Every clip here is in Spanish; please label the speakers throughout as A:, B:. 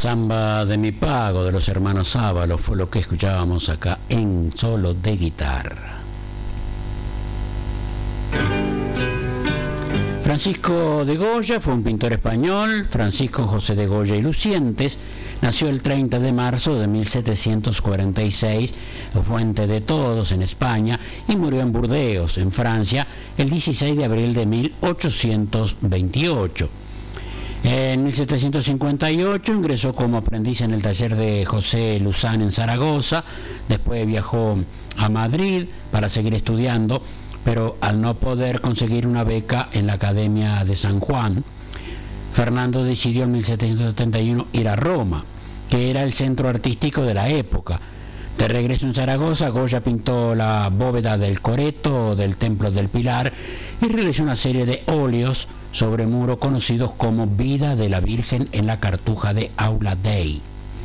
A: Samba de mi pago de los hermanos Ábalos fue lo que escuchábamos acá en Solo de Guitarra. Francisco de Goya fue un pintor español. Francisco José de Goya y Lucientes nació el 30 de marzo de 1746, Fuente de Todos, en España, y murió en Burdeos, en Francia, el 16 de abril de 1828. En 1758 ingresó como aprendiz en el taller de José Luzán en Zaragoza. Después viajó a Madrid para seguir estudiando, pero al no poder conseguir una beca en la Academia de San Juan, Fernando decidió en 1771 ir a Roma, que era el centro artístico de la época. De regreso en Zaragoza, Goya pintó la bóveda del Coreto, del Templo del Pilar, y realizó una serie de óleos sobre muro conocidos como Vida de la Virgen en la Cartuja de Aula Dei.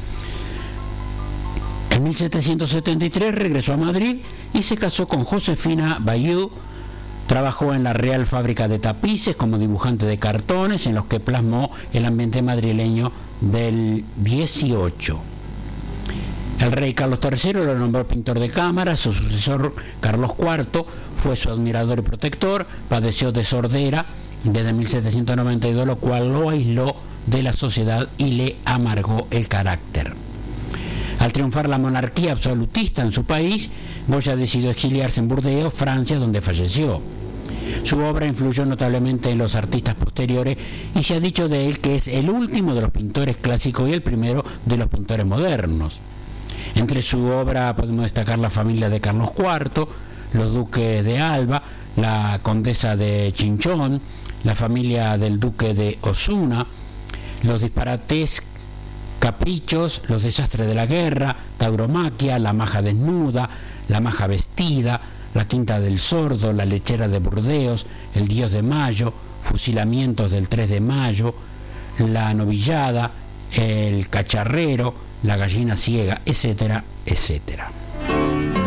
A: En 1773 regresó a Madrid y se casó con Josefina Bayeux. Trabajó en la Real Fábrica de Tapices como dibujante de cartones en los que plasmó el ambiente madrileño del 18. El rey Carlos III lo nombró pintor de cámara. Su sucesor Carlos IV fue su admirador y protector. Padeció de sordera desde 1792, lo cual lo aisló de la sociedad y le amargó el carácter. Al triunfar la monarquía absolutista en su país, Goya decidió exiliarse en Burdeos, Francia, donde falleció. Su obra influyó notablemente en los artistas posteriores y se ha dicho de él que es el último de los pintores clásicos y el primero de los pintores modernos. Entre su obra podemos destacar la familia de Carlos IV, los duques de Alba, la condesa de Chinchón, la familia del duque de Osuna, los disparates caprichos, los desastres de la guerra, tauromaquia, la maja desnuda, la maja vestida, la quinta del sordo, la lechera de Burdeos, el Dios de Mayo, fusilamientos del 3 de mayo, la novillada, el cacharrero, la gallina ciega, etcétera, etcétera.